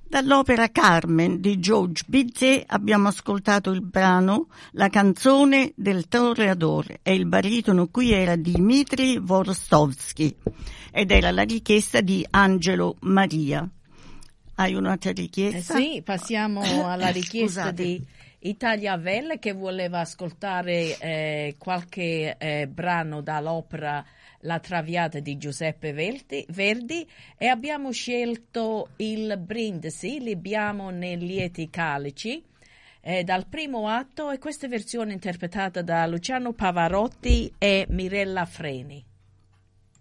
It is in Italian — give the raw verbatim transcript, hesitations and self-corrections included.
Dall'opera Carmen di Georges Bizet abbiamo ascoltato il brano La canzone del toreador e il baritono qui era Dmitri Vorstovsky ed era la richiesta di Angelo Maria. Hai un'altra richiesta? Eh sì, passiamo alla richiesta Scusate. di Italia Velle che voleva ascoltare eh, qualche eh, brano dall'opera La Traviata di Giuseppe Verdi, Verdi e abbiamo scelto il Brindisi, Libiamo nei lieti calici, eh, dal primo atto, e questa versione interpretata da Luciano Pavarotti e Mirella Freni.